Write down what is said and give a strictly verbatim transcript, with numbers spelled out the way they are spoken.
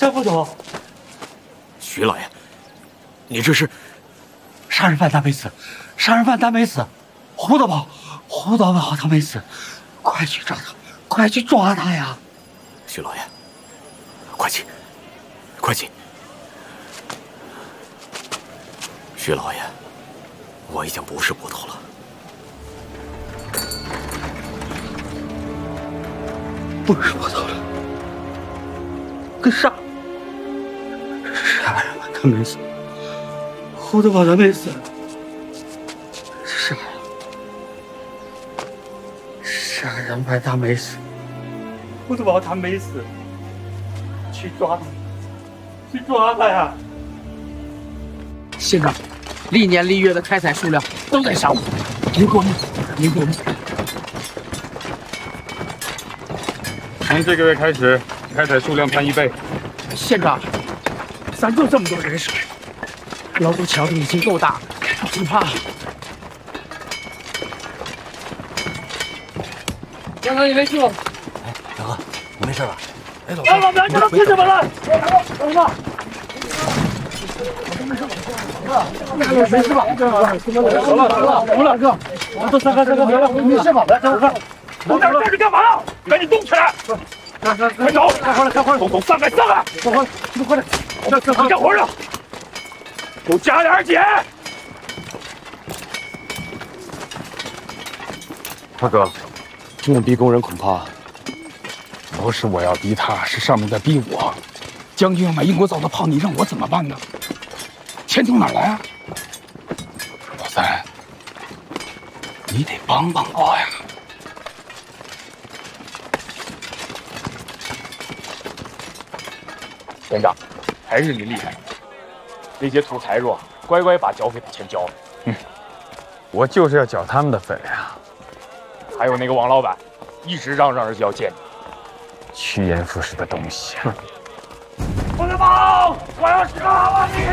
这不走。 徐老爷，你这是？ 杀人犯他没死，杀人犯他没死，胡大宝，胡大宝他没死，快去抓他，快去抓他呀！ 徐老爷，快起，快起！徐老爷，我已经不是捕头了。 不是捕头了，跟杀杀人犯他没死，胡大宝他没死，杀杀人犯他没死，胡大宝他没死，去抓他，去抓他呀！ 县长，历年历月的开采数量都在上涨，您过目，您过目。 从这个月开始，开采数量翻一倍。 县长，咱就这么多人手，劳动强度已经够大了，只怕……杨哥，你没事吧？ 哎，大哥，你没事吧？ 哎，老老娘，你们听什么了？老子。没事吧？走了走了走了，哥，都三哥三哥，没事吧？来，走快！我在这站着干嘛呢？赶紧动起来！快走！干活了，干活了！走走，上来上来！干活了，你们快点！干干干活了！给我加点紧！ 大哥，这么逼工人恐怕不是我要逼他，是上面在逼我。将军要买英国造的炮，你让我怎么办呢？钱从哪儿来啊？老三，你得帮帮我呀！ 连长，还是你厉害。那些土财主乖乖把剿匪的钱交了。 嗯，我就是要缴他们的匪啊。 还有那个王老板，一直嚷嚷着要见你。 趋炎附势的东西。 胡大宝，我要杀了你！